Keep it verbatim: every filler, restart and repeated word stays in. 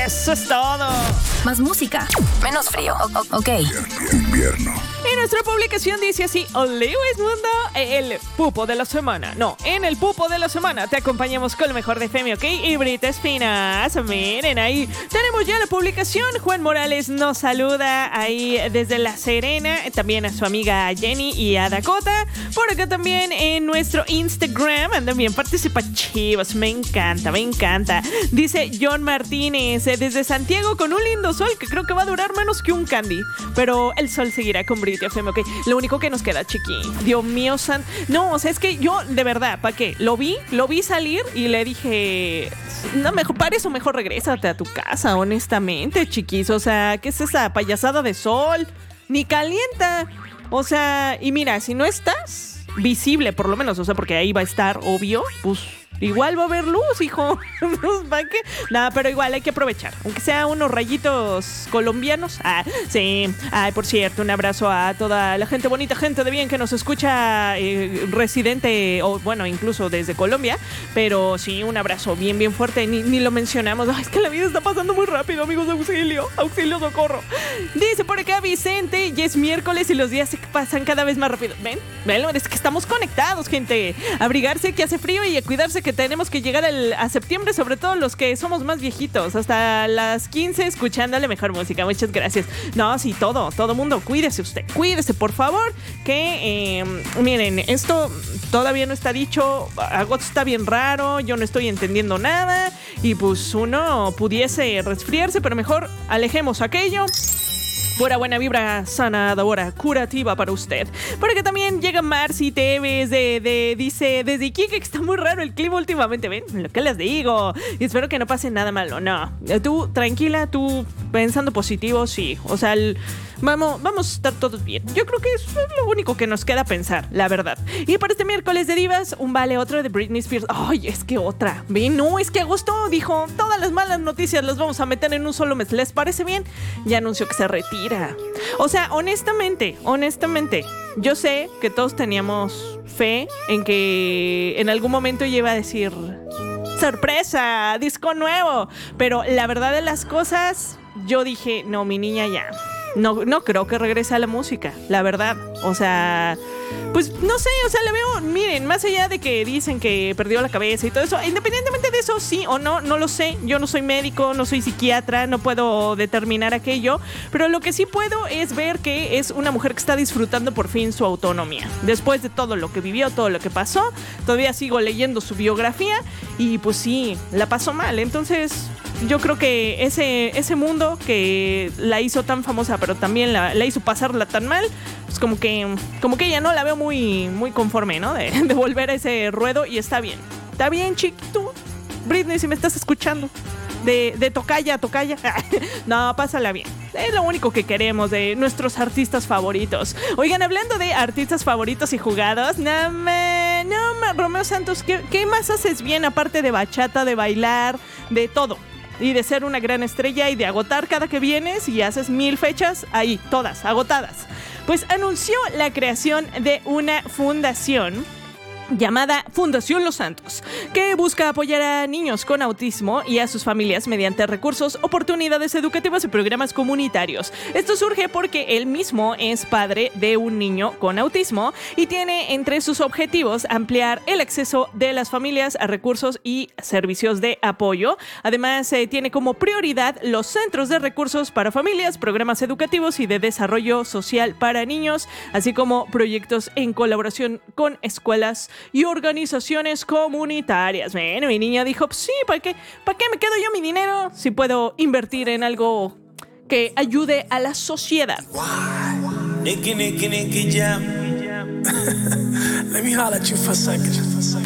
Eso es todo. Más música, menos frío. O- o- ok. Invierno. Y nuestra publicación dice así: Luis Mundo, el pupo de la semana. No, en el pupo de la semana te acompañamos con lo mejor de F M, ¿ok? Y Brita Espinas. Miren, ahí tenemos ya la publicación. Juan Morales nos saluda ahí desde La Serena. También a su amiga Jenny y a Dakota. Por acá también en nuestro Instagram andan bien participativos. Me encanta, me encanta. Dice John Martínez eh, desde Santiago con un lindo sol que creo que va a durar menos que un candy. Pero el sol seguirá con Brita F M, ok. Lo único que nos queda, chiqui. Dios mío, san... No, o sea, es que yo, de verdad, ¿para qué? Lo vi, lo vi salir y le dije... No, mejor, para eso mejor regrésate a tu casa, honestamente, chiquis. O sea, ¿qué es esa payasada de sol? Ni calienta. O sea, y mira, si no estás visible, por lo menos, o sea, porque ahí va a estar, obvio, pues... Igual va a haber luz, hijo. ¿Para qué? Nada, pero igual hay que aprovechar. Aunque sea unos rayitos colombianos. Ah, sí. Ay, por cierto, un abrazo a toda la gente bonita, gente de bien que nos escucha eh, residente, o bueno, incluso desde Colombia. Pero sí, un abrazo bien, bien fuerte. Ni, ni lo mencionamos. Ay, es que la vida está pasando muy rápido, amigos. Auxilio, auxilio, socorro. Dice por acá Vicente, y es miércoles y los días se pasan cada vez más rápido. ¿Ven? ¿Ven? Es que estamos conectados, gente. Abrigarse que hace frío y a cuidarse que tenemos que llegar el, a septiembre, sobre todo los que somos más viejitos, hasta las quince escuchándole mejor música. Muchas gracias. No, sí, todo, todo mundo, cuídese usted, cuídese, por favor, que, eh, miren, esto todavía no está dicho, agosto está bien raro, yo no estoy entendiendo nada, y pues uno pudiese resfriarse, pero mejor alejemos aquello. Pura buena vibra sanadora, curativa para usted. Porque también llega Marcy Tevez de, de, dice, desde Iquique que está muy raro el clima últimamente. ¿Ven? Lo que les digo. Y espero que no pase nada malo. No. Tú, tranquila, tú pensando positivo, sí. O sea, el, vamos, vamos a estar todos bien. Yo creo que eso es lo único que nos queda pensar, la verdad. Y para este miércoles de divas, un vale otro de Britney Spears. Ay, es que otra. ¿Ven? No, es que agosto dijo, todas las malas noticias las vamos a meter en un solo mes. ¿Les parece bien? Ya anunció que se retira. O sea, honestamente, honestamente, yo sé que todos teníamos fe en que en algún momento ella iba a decir ¡sorpresa! ¡Disco nuevo! Pero la verdad de las cosas, yo dije, no, mi niña ya. No, no creo que regrese a la música, la verdad. O sea, pues no sé, o sea, le veo, miren, más allá de que dicen que perdió la cabeza y todo eso, independientemente de eso, sí o no, no lo sé. Yo no soy médico, no soy psiquiatra, no puedo determinar aquello, pero lo que sí puedo es ver que es una mujer que está disfrutando por fin su autonomía. Después de todo lo que vivió, todo lo que pasó, todavía sigo leyendo su biografía y pues sí, la pasó mal. Entonces, yo creo que ese, ese mundo que la hizo tan famosa, pero también la, la hizo pasarla tan mal, pues como que, como que ella no la veo muy, muy conforme, ¿no? De, de volver a ese ruedo y está bien. Está bien, chiquito. Britney, si me estás escuchando. De, de tocaya a tocaya. No, pásala bien. Es lo único que queremos de nuestros artistas favoritos. Oigan, hablando de artistas favoritos y jugados, no me, no me, Romeo Santos, ¿qué, ¿qué más haces bien aparte de bachata, de bailar, de todo? Y de ser una gran estrella y de agotar cada que vienes y haces mil fechas ahí, todas agotadas. Pues anunció la creación de una fundación llamada Fundación Los Santos, que busca apoyar a niños con autismo y a sus familias mediante recursos, oportunidades educativas y programas comunitarios. Esto surge porque él mismo es padre de un niño con autismo y tiene entre sus objetivos ampliar el acceso de las familias a recursos y servicios de apoyo. Además, eh, tiene como prioridad los centros de recursos para familias, programas educativos y de desarrollo social para niños, así como proyectos en colaboración con escuelas y organizaciones comunitarias. Bueno, mi niña dijo, pues sí, ¿para qué, ¿para qué me quedo yo mi dinero si puedo invertir en algo que ayude a la sociedad? Nicky, Nicky, Nicky Jam. Let me holler at you for a second.